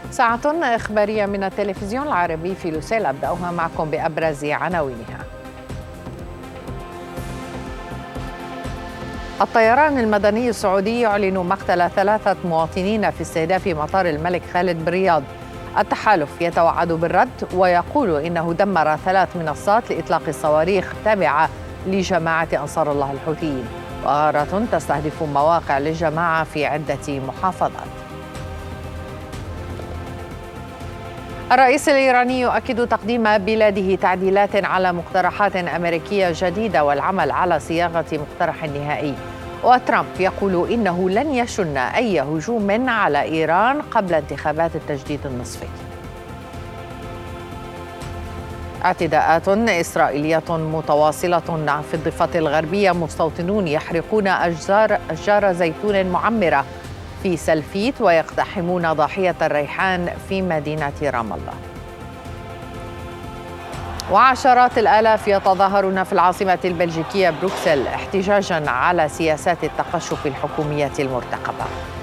ساعة إخبارية من التلفزيون العربي في لوسيل، أبدأها معكم بأبرز عناوينها. الطيران المدني السعودي يعلن مقتل 3 مواطنين في استهداف مطار الملك خالد بالرياض. التحالف يتوعد بالرد ويقول إنه دمر 3 منصات لإطلاق الصواريخ تابعة لجماعة أنصار الله الحوثيين، وغارة تستهدف مواقع للجماعة في عدة محافظات. الرئيس الإيراني يؤكد تقديم بلاده تعديلات على مقترحات أمريكية جديدة والعمل على صياغة مقترح نهائي. وترامب يقول إنه لن يشن أي هجوم على إيران قبل انتخابات التجديد النصفي. اعتداءات إسرائيلية متواصلة في الضفة الغربية، مستوطنون يحرقون أشجار زيتون معمرة في سلفيت ويقتحمون ضاحية الريحان في مدينة رام الله. وعشرات الآلاف يتظاهرون في العاصمة البلجيكية بروكسل احتجاجاً على سياسات التقشف الحكومية المرتقبة.